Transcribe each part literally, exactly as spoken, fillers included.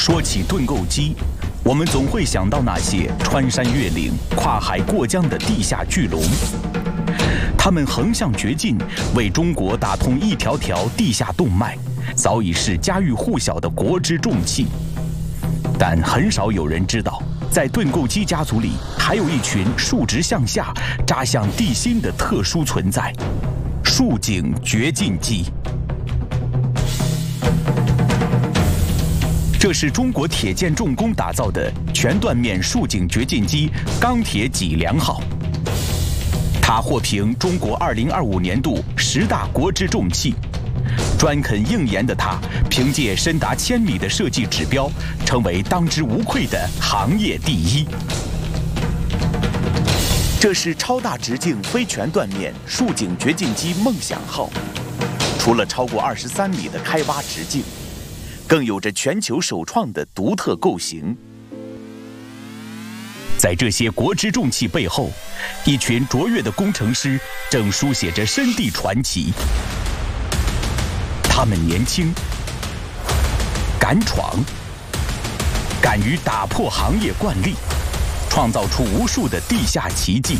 说起盾构机，我们总会想到那些穿山越岭、跨海过江的地下巨龙。它们横向掘进，为中国打通一条条地下动脉，早已是家喻户晓的国之重器。但很少有人知道，在盾构机家族里，还有一群竖直向下、扎向地心的特殊存在——竖井掘进机。这是中国铁建重工打造的全断面竖井掘进机钢铁脊梁号。它获评中国二零二五年度十大国之重器。专肯硬研的它，凭借深达千米的设计指标，成为当之无愧的行业第一。这是超大直径非全断面竖井掘进机梦想号，除了超过二十三米的开挖直径，更有着全球首创的独特构型。在这些国之重器背后，一群卓越的工程师正书写着深地传奇。他们年轻，敢闯，敢于打破行业惯例，创造出无数的地下奇迹。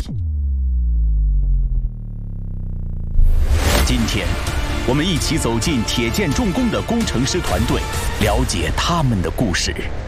今天，我们一起走进铁建重工的工程师团队，了解他们的故事。